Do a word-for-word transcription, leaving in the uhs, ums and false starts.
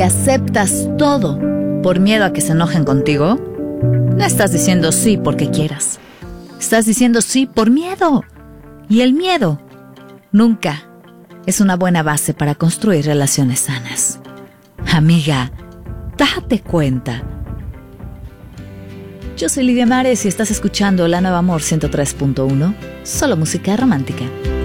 aceptas todo por miedo a que se enojen contigo, no estás diciendo sí porque quieras. Estás diciendo sí por miedo. Y el miedo nunca es una buena base para construir relaciones sanas. Amiga, date cuenta. Yo soy Lidia Mares y estás escuchando La Nueva Amor ciento tres punto uno, solo música romántica.